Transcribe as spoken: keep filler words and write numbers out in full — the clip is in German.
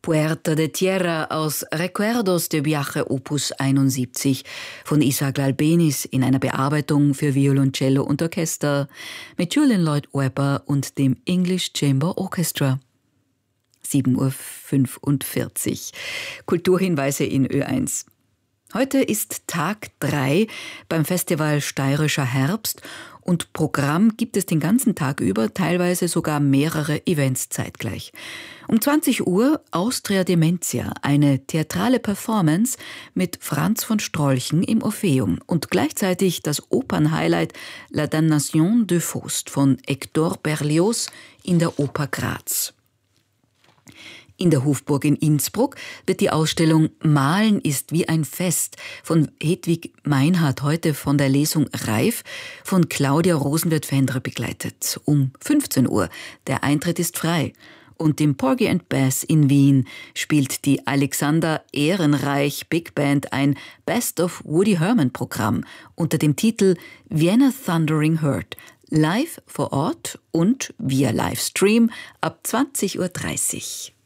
Puerta de Tierra aus Recuerdos de Viaje Opus einundsiebzig von Isaac Albéniz in einer Bearbeitung für Violoncello und Orchester mit Julian Lloyd Webber und dem English Chamber Orchestra. sieben Uhr fünfundvierzig. Kulturhinweise in Ö eins. Heute ist Tag drei beim Festival Steirischer Herbst und Programm gibt es den ganzen Tag über, teilweise sogar mehrere Events zeitgleich. Um zwanzig Uhr Austria Dementia, eine theatrale Performance mit Franz von Strolchen im Orpheum und gleichzeitig das Opernhighlight La Damnation de Faust von Hector Berlioz in der Oper Graz. In der Hofburg in Innsbruck wird die Ausstellung Malen ist wie ein Fest von Hedwig Meinhardt heute von der Lesung Reif von Claudia Rosenwirth-Fendra begleitet. Um fünfzehn Uhr. Der Eintritt ist frei. Und im Porgy and Bess in Wien spielt die Alexander Ehrenreich Big Band ein Best of Woody Herman Programm unter dem Titel Vienna Thundering Herd. Live vor Ort und via Livestream ab zwanzig Uhr dreißig.